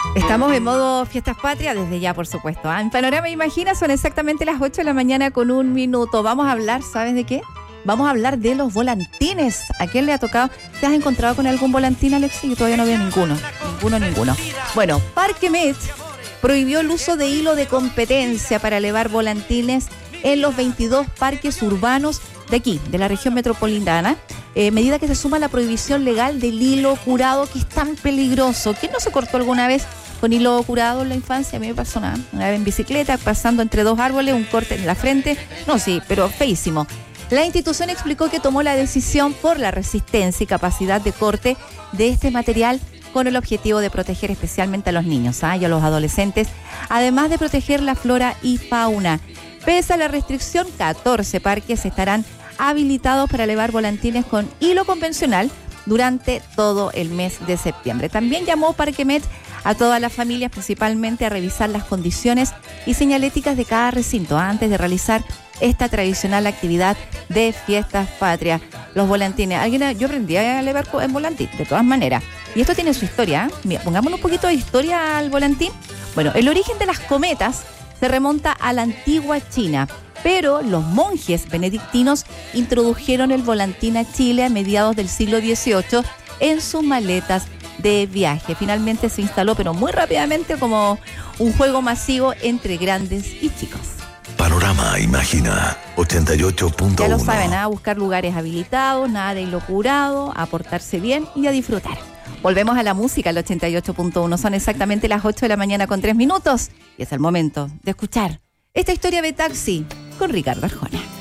Estamos en modo Fiestas Patrias desde ya, por supuesto. En Panorama Imagina son exactamente las 8 de la mañana con 1 minuto. Vamos a hablar, ¿sabes de qué? Vamos a hablar de los volantines. ¿A quién le ha tocado? ¿Te has encontrado con algún volantín, Alexis? Yo todavía no veo ninguno. Ninguno. Bueno, Parque Met prohibió el uso de hilo de competencia para elevar volantines en los 22 parques urbanos de aquí, de la región metropolitana. Medida que se suma a la prohibición legal del hilo curado, que es tan peligroso. ¿Quién no se cortó alguna vez con hilo curado en la infancia? A mí me pasó nada. Una vez en bicicleta, pasando entre dos árboles, un corte en la frente. No, sí, pero feísimo. La institución explicó que tomó la decisión por la resistencia y capacidad de corte de este material con el objetivo de proteger especialmente a los niños y a los adolescentes, además de proteger la flora y fauna. Pese a la restricción, 14 parques estarán habilitados para elevar volantines con hilo convencional durante todo el mes de septiembre. También llamó Parque Met a todas las familias, principalmente, a revisar las condiciones y señaléticas de cada recinto antes de realizar esta tradicional actividad de Fiestas Patrias. Los volantines. Yo aprendí a elevar en volantín, de todas maneras. Y esto tiene su historia. Mira, pongámosle un poquito de historia al volantín. Bueno, el origen de las cometas se remonta a la antigua China, pero los monjes benedictinos introdujeron el volantín a Chile a mediados del siglo XVIII en sus maletas de viaje. Finalmente se instaló, pero muy rápidamente, como un juego masivo entre grandes y chicos. Panorama Imagina 88.1. Ya lo saben, a buscar lugares habilitados, nada de hilo curado, a portarse bien y a disfrutar. Volvemos a la música, al 88.1. Son exactamente las 8 de la mañana con 3 minutos y es el momento de escuchar esta historia de Taxi con Ricardo Arjona.